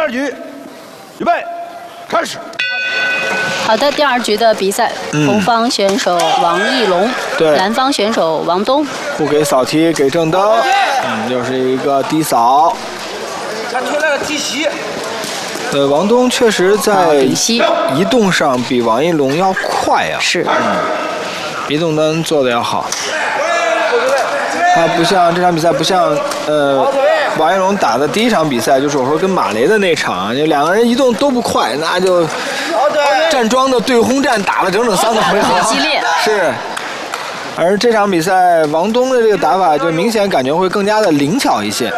2局，预备，开始。 好的，第2局的比赛，红方选手王艺龙， 对， 蓝方选手王东， 不给扫踢，给正蹬，又是一个低扫。 他出来了踢膝。 王东确实在移动上比王艺龙要快啊， 是， 移动端做的要好。他不像这场比赛，不像王艺龙打的第1场比赛，就是我说跟马雷的那场，就2个人移动都不快，那就站桩的对轰战打了整整3个回合， 激烈是。而这场比赛，王东的这个打法就明显感觉会更加的灵巧一些，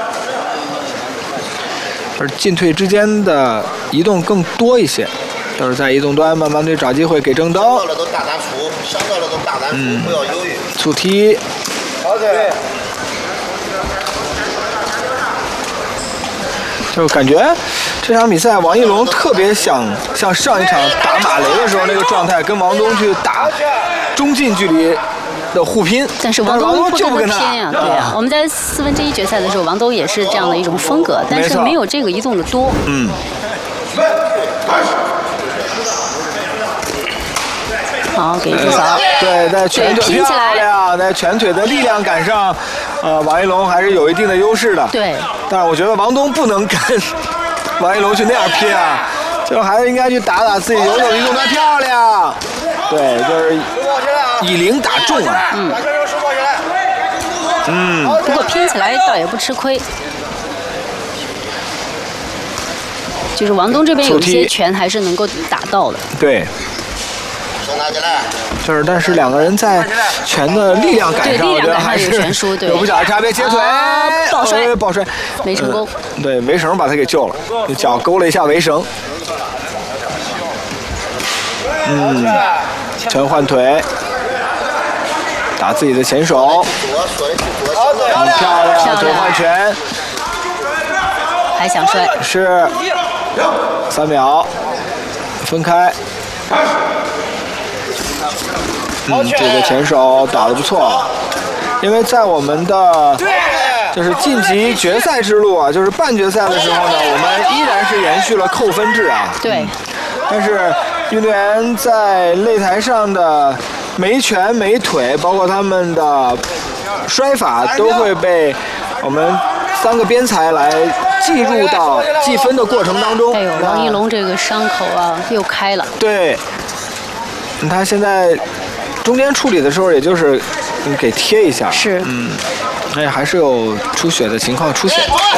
而进退之间的移动更多一些，就是在移动端慢慢的找机会给正蹬。 想到了都大胆出，想到了都大胆出，不要犹豫。 粗踢。 好的。 就感觉这场比赛王艺龙特别想像上一场打马雷的时候那个状态，跟王东去打中近距离的互拼， 但是王东就不跟他偏呀，对呀。我们在1/4决赛的时候，王东也是这样的一种风格，但是没有这个移动的多。好，给一扫。 对，在拳腿漂亮，在拳腿的力量感上，王艺龙还是有一定的优势的。 对。 但是我觉得王东不能跟王艺龙去那样拼啊，就还是应该去打打自己游走移动端漂亮。对，就是以零打中啊。 不过拼起来倒也不吃亏。就是王东这边有一些拳还是能够打到的。 对。就是，但是2个人在拳的力量感上，我觉得还是有不小的差别。截腿，抱摔， 没成功。 对，围绳把他给救了，脚勾了一下围绳。拳换腿，打自己的前手，很漂亮，腿换拳， 还想摔？ 是，3秒，分开。这个前手打得不错，因为在我们的就是晋级决赛之路啊，就是半决赛的时候呢，我们依然是延续了扣分制啊。 对。 但是运动员在擂台上的每拳每腿，包括他们的摔法，都会被我们3个编裁来计入到计分的过程当中。 哎呦，王艺龙这个伤口啊又开了。 对。他现在中间处理的时候，也就是给贴一下， 是， 还是有出血的情况出现。